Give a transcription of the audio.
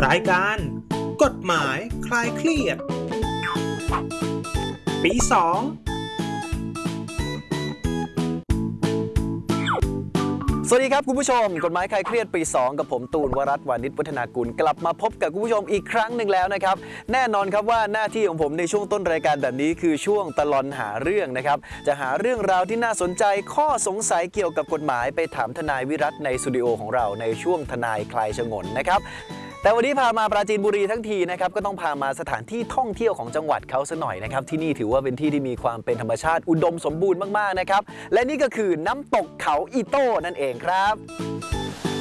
รายการกฎหมายคลายเครียดปี2 สวัสดีครับคุณผู้ชมกฎหมายคลายเครียดปี2กับผมตูนวรัตน์วานิชวัฒนากุลกลับมาพบกับคุณผู้ชมอีกครั้งหนึ่งแล้วนะครับแน่นอนครับว่าหน้าที่ของผมในช่วงต้นรายการแบบนี้คือช่วงตลอนหาเรื่องนะครับจะหาเรื่องราวที่น่าสนใจข้อสงสัยเกี่ยวกับกฎหมายไปถามทนายวิรัตน์ในสตูดิโอของเราในช่วงทนายคลายฉงนนะครับแต่วันนี้พามาปราจีนบุรีทั้งทีนะครับก็ต้องพามาสถานที่ท่องเที่ยวของจังหวัดเขาซะหน่อยนะครับที่นี่ถือว่าเป็นที่ที่มีความเป็นธรรมชาติอุดมสมบูรณ์มากๆนะครับและนี่ก็คือน้ำตกเขาอีโต้นั่นเองครับ